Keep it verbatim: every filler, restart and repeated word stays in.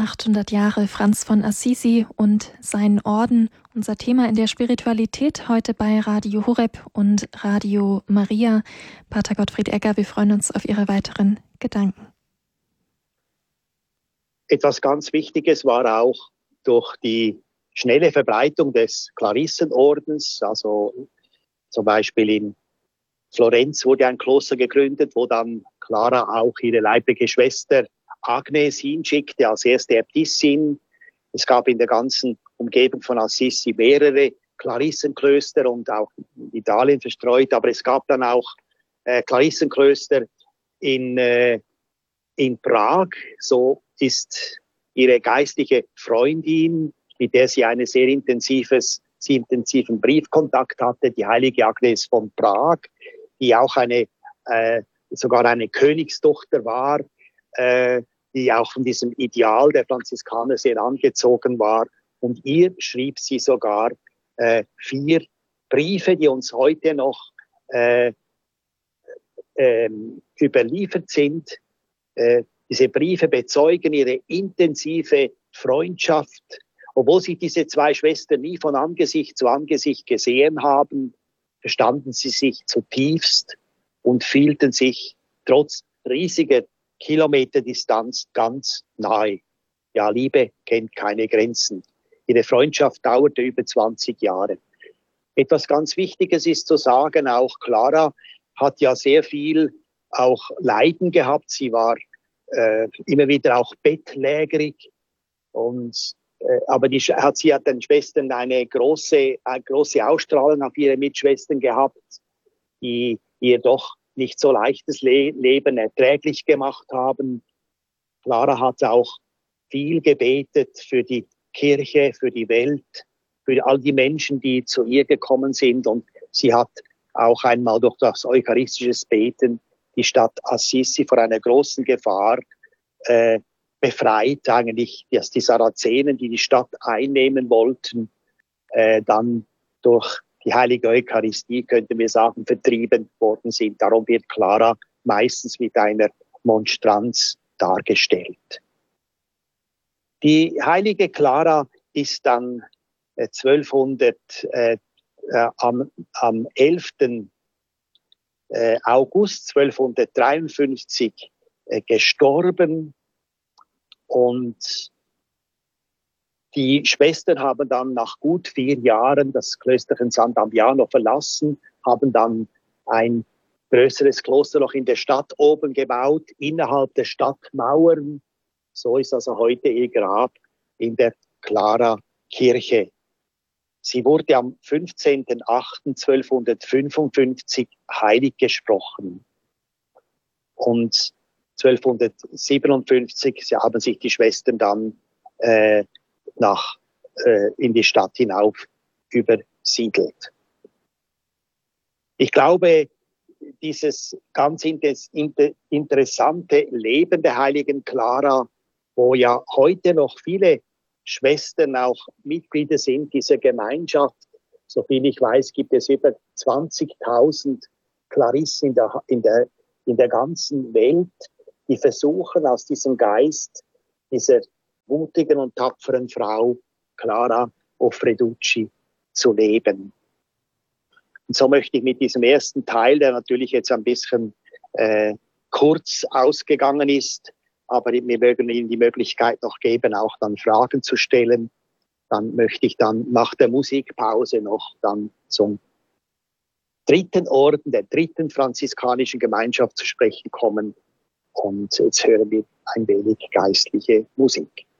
achthundert Jahre Franz von Assisi und sein Orden. Unser Thema in der Spiritualität heute bei Radio Horeb und Radio Maria. Pater Gottfried Egger, wir freuen uns auf Ihre weiteren Gedanken. Etwas ganz Wichtiges war auch durch die schnelle Verbreitung des Klarissenordens, also zum Beispiel in Florenz wurde ein Kloster gegründet, wo dann Clara auch ihre leibliche Schwester Agnes hinschickte als erste Äbtissin. Es gab in der ganzen Umgebung von Assisi mehrere Klarissenklöster und auch in Italien verstreut, aber es gab dann auch äh, Klarissenklöster in, äh, in Prag. So ist ihre geistliche Freundin, mit der sie einen sehr intensives, sehr intensiven Briefkontakt hatte, die heilige Agnes von Prag, die auch eine, äh, sogar eine Königstochter war, äh, die auch von diesem Ideal der Franziskaner sehr angezogen war. Und ihr schrieb sie sogar äh, vier Briefe, die uns heute noch äh, äh, überliefert sind. Äh, diese Briefe bezeugen ihre intensive Freundschaft. Obwohl sich diese zwei Schwestern nie von Angesicht zu Angesicht gesehen haben, verstanden sie sich zutiefst und fühlten sich trotz riesiger Kilometerdistanz ganz nahe. Ja, Liebe kennt keine Grenzen. Ihre Freundschaft dauerte über zwanzig Jahre. Etwas ganz Wichtiges ist zu sagen, auch Clara hat ja sehr viel auch Leiden gehabt. Sie war äh, immer wieder auch bettlägerig und äh, aber die hat sie hat den Schwestern eine große eine große Ausstrahlung auf ihre Mitschwestern gehabt, die ihr doch nicht so leichtes Le- Leben erträglich gemacht haben. Clara hat auch viel gebetet für die Kirche, für die Welt, für all die Menschen, die zu ihr gekommen sind. Und sie hat auch einmal durch das eucharistische Beten die Stadt Assisi vor einer großen Gefahr äh, befreit. Eigentlich, dass die Sarazenen, die die Stadt einnehmen wollten, äh, dann durch die heilige Eucharistie, könnten wir sagen, vertrieben worden sind. Darum wird Clara meistens mit einer Monstranz dargestellt. Die heilige Clara ist dann äh, zwölfhundert, äh, äh, am, am elften Äh, August zwölfhundertdreiundfünfzig äh, gestorben. Und die Schwestern haben dann nach gut vier Jahren das Klösterchen San Damiano verlassen, haben dann ein größeres Kloster noch in der Stadt oben gebaut, innerhalb der Stadtmauern. So ist also heute ihr Grab in der Clara-Kirche. Sie wurde am fünfzehnten achten zwölfhundertfünfundfünfzig heilig gesprochen. Und zwölfhundertsiebenundfünfzig sie haben sich die Schwestern dann äh, nach, äh, in die Stadt hinauf übersiedelt. Ich glaube, dieses ganz inter- inter- interessante Leben der heiligen Clara, wo ja heute noch viele Schwestern auch Mitglieder sind dieser Gemeinschaft. Soviel ich weiß, gibt es über zwanzigtausend Klarissen in der, in der, in der ganzen Welt, die versuchen, aus diesem Geist dieser mutigen und tapferen Frau Clara Offreducci zu leben. Und so möchte ich mit diesem ersten Teil, der natürlich jetzt ein bisschen äh, kurz ausgegangen ist, aber wir mögen Ihnen die Möglichkeit noch geben, auch dann Fragen zu stellen. Dann möchte ich dann nach der Musikpause noch dann zum dritten Orden, der dritten franziskanischen Gemeinschaft zu sprechen kommen. Und jetzt hören wir ein wenig geistliche Musik.